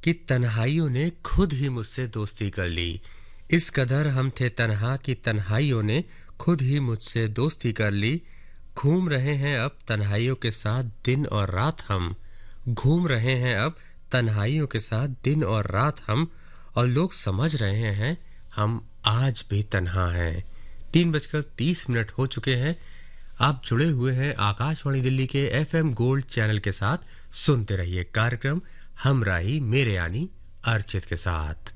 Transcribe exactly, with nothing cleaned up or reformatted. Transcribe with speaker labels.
Speaker 1: कि तन्हाइयों ने खुद ही मुझसे दोस्ती कर ली। इस कदर हम थे तन्हा कि तन्हाइयों ने खुद ही मुझसे दोस्ती कर ली। घूम रहे हैं अब तन्हाइयों के साथ दिन और रात हम। घूम रहे हैं अब तन्हाइयों के साथ दिन और रात हम, और लोग समझ रहे हैं हम आज भी तन्हा हैं। तीन बजकर तीस मिनट हो चुके हैं। आप जुड़े हुए हैं आकाशवाणी दिल्ली के एफएम गोल्ड चैनल के साथ। सुनते रहिए कार्यक्रम हमराही मेरे यानी अर्चित के साथ।